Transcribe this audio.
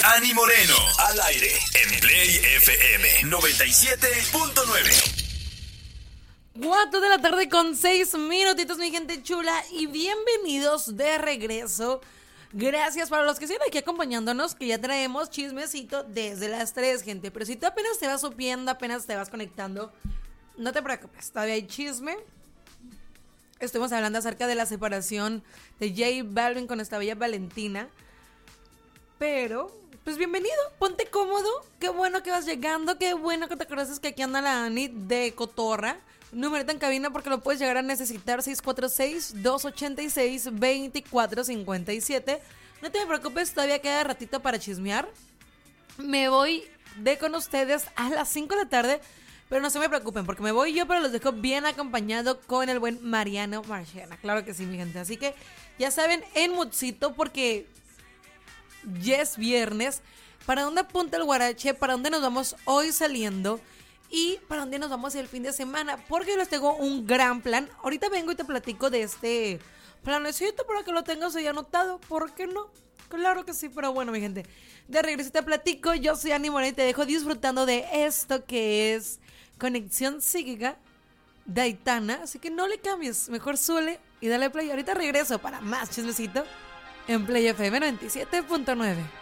Ani Moreno, al aire, en Play FM 97.9. 4 de la tarde con 6 minutitos, mi gente chula, y bienvenidos de regreso. Gracias para los que siguen aquí acompañándonos, que ya traemos chismecito desde las 3, gente. Pero si tú apenas te vas subiendo, apenas te vas conectando, no te preocupes, todavía hay chisme. Estuvimos hablando acerca de la separación de J Balvin con esta bella Valentina. Pero, pues bienvenido, ponte cómodo. Qué bueno que vas llegando, qué bueno que te conoces que aquí anda la Ani de Cotorra. Número en cabina porque lo puedes llegar a necesitar, 646-286-2457. No te preocupes, todavía queda ratito para chismear. Me voy con ustedes a las 5 de la tarde, pero no se me preocupen porque me voy yo, pero los dejo bien acompañado con el buen Mariano Marchena. Claro que sí, mi gente. Así que ya saben, en moodcito porque ya es viernes. ¿Para dónde apunta el guarache? ¿Para dónde nos vamos hoy saliendo? ¿Y para dónde nos vamos el fin de semana? Porque les tengo un gran plan. Ahorita vengo y te platico de este planecito para que lo tengas ahí anotado. ¿Por qué no? Claro que sí, pero bueno, mi gente. De regreso te platico. Yo soy Ani Moreno y te dejo disfrutando de esto que es Conexión Psíquica de Aitana. Así que no le cambies. Mejor súbele y dale play. Ahorita regreso para más chismecito en Play FM 97.9.